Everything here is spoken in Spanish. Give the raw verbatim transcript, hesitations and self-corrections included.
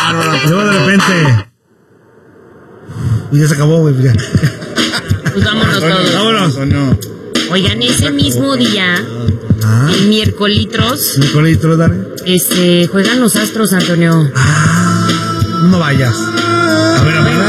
bárbaro. Luego de repente. Y ya se acabó, güey. Pues vámonos todos. Vámonos. No. Oigan, ese mismo día, Ah. el miércolitros, Nicolito, dale. este, juegan los Astros, Antonio. Ah. No vayas. A ver, a ver.